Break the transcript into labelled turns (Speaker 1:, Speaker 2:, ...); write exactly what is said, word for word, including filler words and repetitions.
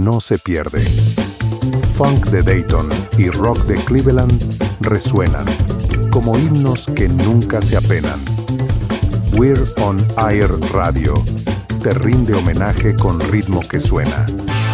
Speaker 1: no se pierde. Funk de Dayton y rock de Cleveland resuenan como himnos que nunca se apenan. We're on Air Radio te rinde homenaje con ritmo que suena.